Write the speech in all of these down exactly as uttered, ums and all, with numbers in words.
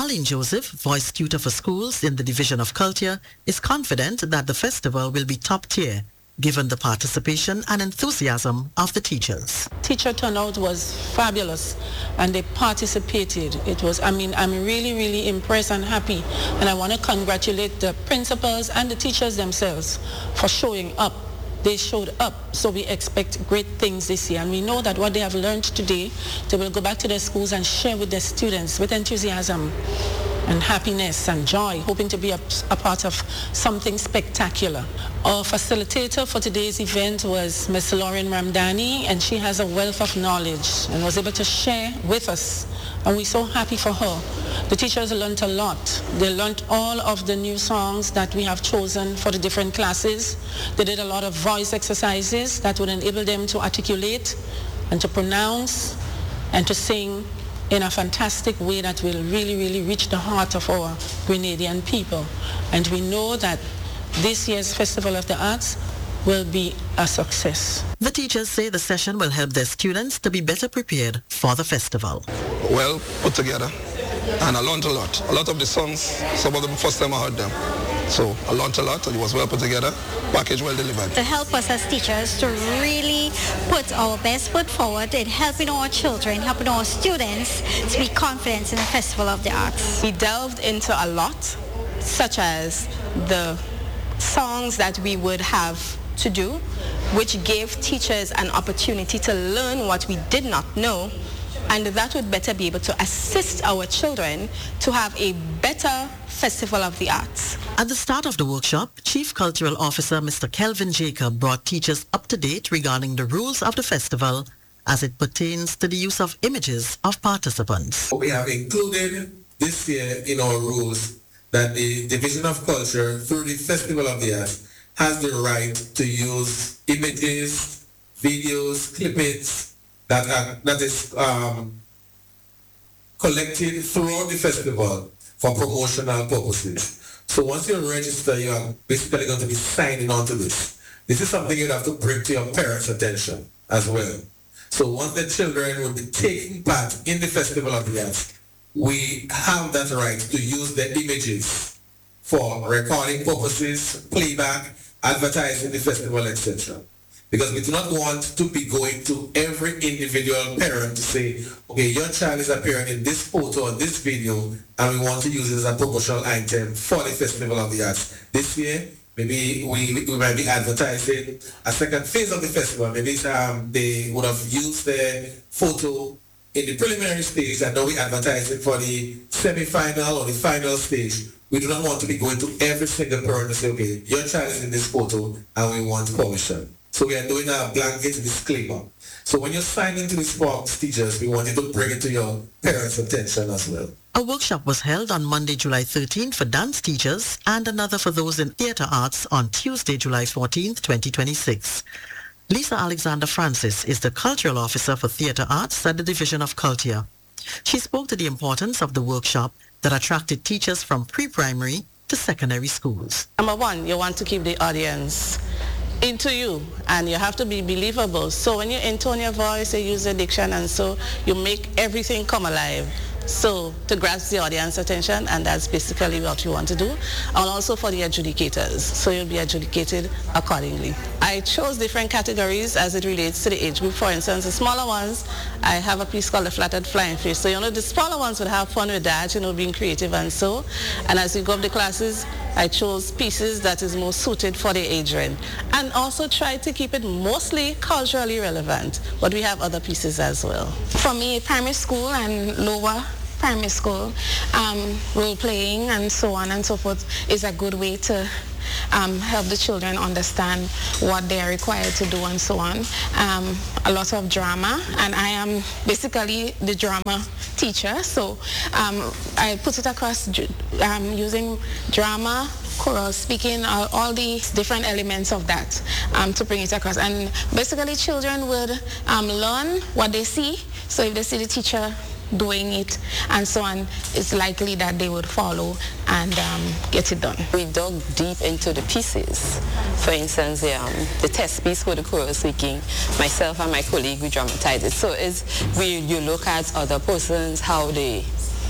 Arlene Joseph, voice tutor for schools in the Division of Culture, is confident that the festival will be top tier, given the participation and enthusiasm of the teachers. Teacher turnout was fabulous and they participated. It was, I mean, I'm really, really impressed and happy. And I want to congratulate the principals and the teachers themselves for showing up. They showed up, so we expect great things this year. And we know that what they have learned today, they will go back to their schools and share with their students with enthusiasm and happiness and joy, hoping to be a, a part of something spectacular. Our facilitator for today's event was Miss Lauren Ramdani, and she has a wealth of knowledge and was able to share with us, and we're so happy for her. The teachers learned a lot. They learned all of the new songs that we have chosen for the different classes. They did a lot of voice exercises that would enable them to articulate and to pronounce and to sing in a fantastic way that will really, really reach the heart of our Grenadian people. And we know that this year's Festival of the Arts will be a success. The teachers say the session will help their students to be better prepared for the festival. Well put together, and I learned a lot. A lot of the songs, some of them first time I heard them. So I learned a lot, and it was well put together, package well delivered. To help us as teachers to really put our best foot forward in helping our children, helping our students to be confident in the Festival of the Arts. We delved into a lot, such as the songs that we would have to do, which gave teachers an opportunity to learn what we did not know, and that would better be able to assist our children to have a better Festival of the Arts. At the start of the workshop, Chief Cultural Officer Mister Kelvin Jacob brought teachers up to date regarding the rules of the festival as it pertains to the use of images of participants. We have included this year in our rules that the Division of Culture, through the Festival of the Arts, has the right to use images, videos, clippings that are, that is um, collected throughout the festival for promotional purposes. So once you register, you are basically going to be signing on to this. This is something you have to bring to your parents' attention as well. So once the children will be taking part in the Festival of the Arts, we have that right to use the images for recording purposes, playback, advertising the festival, et cetera. Because we do not want to be going to every individual parent to say, okay, your child is appearing in this photo or this video, and we want to use it as a promotional item for the Festival of the Arts. This year, maybe we, we might be advertising a second phase of the festival. Maybe um, they would have used the photo in the preliminary stage, and now we advertise it for the semi-final or the final stage. We do not want to be going to every single parent and say, okay, your child is in this photo and we want permission. So we are doing a blanket disclaimer. So when you're signing to these forms, teachers, we want you to bring it to your parents' attention as well. A workshop was held on Monday, July thirteenth for dance teachers and another for those in theatre arts on Tuesday, July fourteenth, twenty twenty-six. Lisa Alexander Francis is the Cultural Officer for Theatre Arts at the Division of Culture. She spoke to the importance of the workshop that attracted teachers from pre-primary to secondary schools. Number one, you want to keep the audience into you, and you have to be believable. So when you intone your voice, you use the diction, and so you make everything come alive. So to grasp the audience attention, and that's basically what you want to do. And also for the adjudicators, so you'll be adjudicated accordingly. I chose different categories as it relates to the age group. For instance, the smaller ones, I have a piece called The Flattered Flying Fish. So you know, the smaller ones would have fun with that, you know, being creative and so. And as you go up the classes, I chose pieces that is more suited for the age range. And also try to keep it mostly culturally relevant, but we have other pieces as well. For me, primary school and lower primary school, um, role-playing and so on and so forth is a good way to um, help the children understand what they are required to do and so on. Um, a lot of drama, and I am basically the drama teacher, so um, I put it across um, using drama, choral speaking, all, all the different elements of that um, to bring it across. And basically children would um, learn what they see, so if they see the teacher doing it and so on, it's likely that they would follow and um, get it done. We dug deep into the pieces. For instance, the, um, the test piece for the choral speaking, myself and my colleague, we dramatized it. So it's where you look at other persons, how they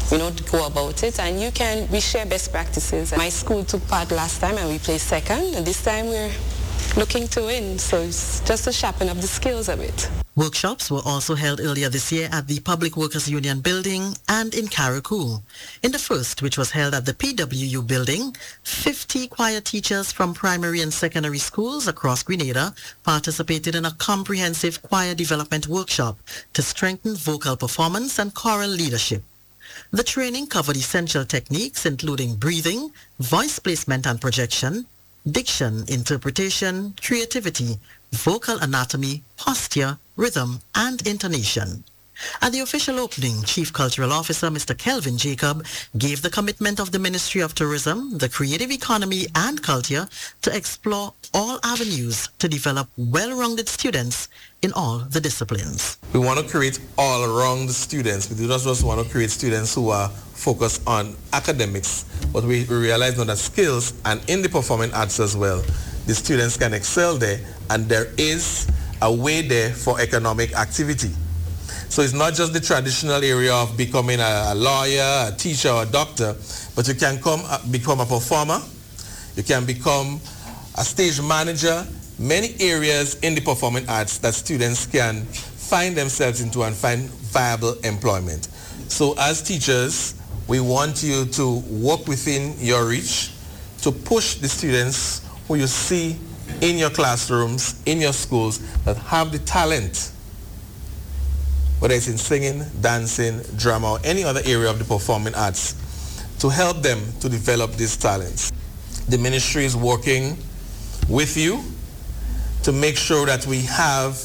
you know, go about it. And you can, we share best practices. My school took part last time and we placed second, and this time we're looking to win. So it's just to sharpen up the skills a bit. Workshops were also held earlier this year at the Public Workers Union building and in Carriacou. In the first, which was held at the P W U building, fifty choir teachers from primary and secondary schools across Grenada participated in a comprehensive choir development workshop to strengthen vocal performance and choral leadership. The training covered essential techniques including breathing, voice placement and projection, diction, interpretation, creativity, vocal anatomy, posture, rhythm, and intonation. At the official opening, Chief Cultural Officer Mister Kelvin Jacob gave the commitment of the Ministry of Tourism, the creative economy, and culture to explore all avenues to develop well-rounded students in all the disciplines. We want to create all-round students. We do not just want to create students who are focused on academics, but we, we realize now that skills and in the performing arts as well, the students can excel there, and there is a way there for economic activity. So it's not just the traditional area of becoming a, a lawyer, a teacher, or a doctor, but you can come, uh, become a performer, you can become a stage manager, many areas in the performing arts that students can find themselves into and find viable employment. So as teachers, we want you to work within your reach to push the students who you see in your classrooms, in your schools, that have the talent, whether it's in singing, dancing, drama, or any other area of the performing arts, to help them to develop these talents. The ministry is working with you to make sure that we have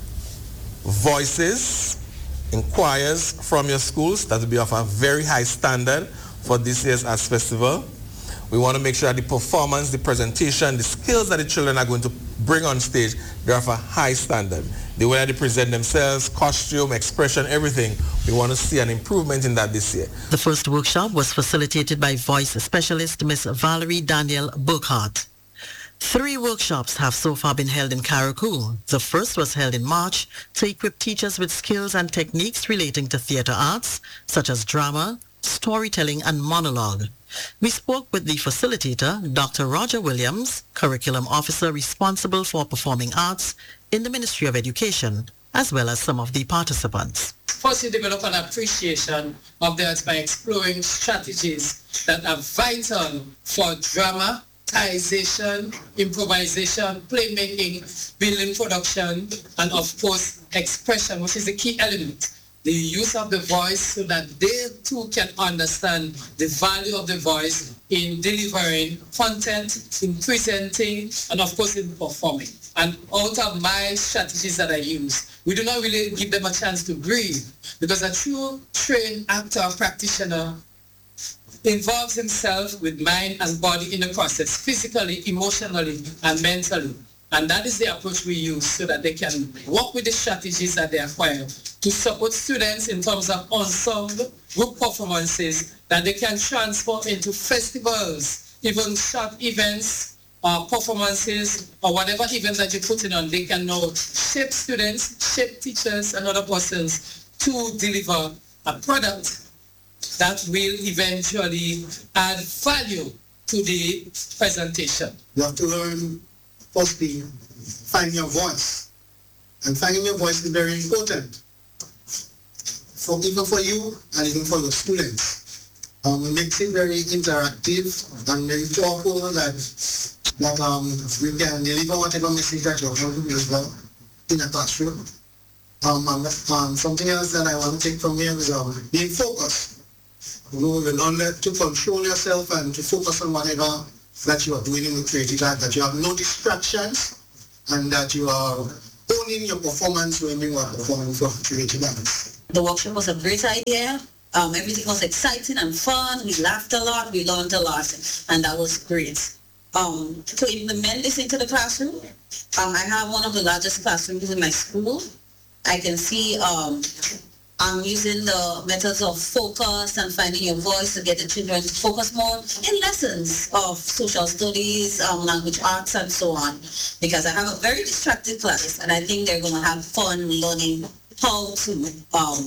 voices in choirs from your schools that will be of a very high standard for this year's Arts Festival. We want to make sure that the performance, the presentation, the skills that the children are going to bring on stage, they're of a high standard. The way that they present themselves, costume, expression, everything, we want to see an improvement in that this year. The first workshop was facilitated by voice specialist Miss Valerie Daniel Burkhardt. Three workshops have so far been held in Carriacou. The first was held in March to equip teachers with skills and techniques relating to theatre arts, such as drama, storytelling, and monologue. We spoke with the facilitator, Doctor Roger Williams, curriculum officer responsible for performing arts in the Ministry of Education, as well as some of the participants. First, you develop an appreciation of the arts by exploring strategies that are vital for dramatization, improvisation, playmaking, building production, and of course, expression, which is the key element. The use of the voice so that they too can understand the value of the voice in delivering content, in presenting, and of course in performing. And out of my strategies that I use, we do not really give them a chance to breathe, because a true trained actor or practitioner involves himself with mind and body in the process, physically, emotionally, and mentally. And that is the approach we use so that they can work with the strategies that they acquire to support students in terms of ensemble, group performances that they can transform into festivals, even short events, uh, performances, or whatever events that you're putting on. They can now shape students, shape teachers and other persons to deliver a product that will eventually add value to the presentation. You have to learn, firstly, find your voice. And finding your voice is very important, for, even for you and even for your students. Um, it makes it very interactive and very powerful that, that um, we can deliver whatever message that you're going to deliver in a classroom. Um, and um, something else that I want to take from here is um, being focused. You know, learn to control yourself and to focus on whatever that you are doing in the creative art, that you have no distractions, and that you are owning your performance when you are performing for creative arts. The workshop was a great idea. Um, everything was exciting and fun. We laughed a lot. We learned a lot, and that was great. Um, to implement this into the classroom, um, I have one of the largest classrooms in my school. I can see um, I'm using the methods of focus and finding your voice to get the children to focus more in lessons of social studies, um, language arts, and so on. Because I have a very distracted class, and I think they're going to have fun learning how to um,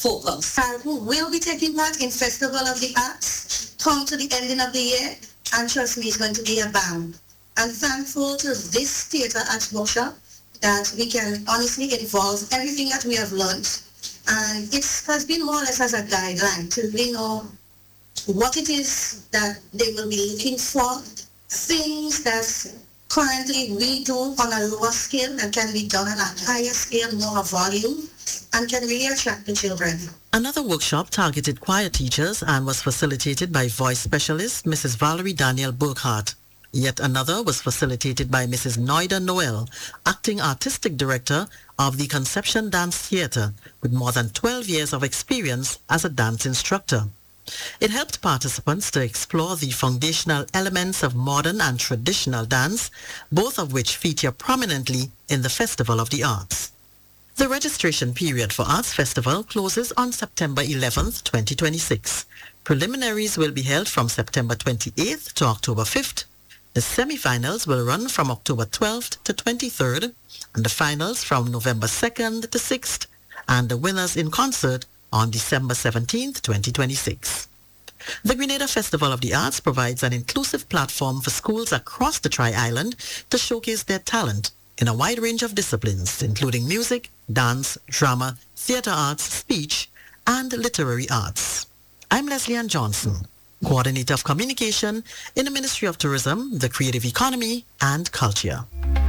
focus. And who will be taking part in Festival of the Arts, come to the ending of the year, and trust me, it's going to be a bang. I'm thankful to this theatre at Workshop that we can honestly involve everything that we have learned. And it has been more or less as a guideline to really know what it is that they will be looking for, things that currently we do on a lower scale and can be done on a higher scale, more volume, and can really attract the children. Another workshop targeted choir teachers and was facilitated by voice specialist Missus Valerie Daniel Burkhardt. Yet another was facilitated by Missus Noida Noel, acting artistic director of the Conception Dance Theatre, with more than twelve years of experience as a dance instructor. It helped participants to explore the foundational elements of modern and traditional dance, both of which feature prominently in the Festival of the Arts. The registration period for Arts Festival closes on September eleventh, twenty twenty-six. Preliminaries will be held from September twenty-eighth to October fifth. The semi-finals will run from October twelfth to twenty-third, and the finals from November second to sixth, and the winners in concert on December seventeenth, twenty twenty-six. The Grenada Festival of the Arts provides an inclusive platform for schools across the Tri-Island to showcase their talent in a wide range of disciplines, including music, dance, drama, theatre arts, speech, and literary arts. I'm Leslie Ann Johnson, Coordinator of Communication in the Ministry of Tourism, the Creative Economy, and Culture.